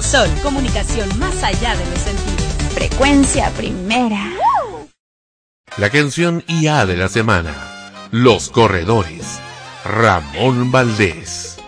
Sol, comunicación más allá de los sentidos. Frecuencia primera. La canción IA de la semana. Los Corredores. Ramón Valdés.